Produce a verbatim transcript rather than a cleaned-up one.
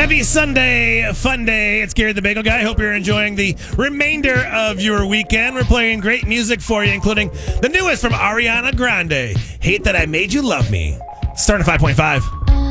Happy Sunday, fun day. It's Gary the Bagel Guy. Hope you're enjoying the remainder of your weekend. We're playing great music for you, including the newest from Ariana Grande, Hate That I Made You Love Me. Starting at five point five.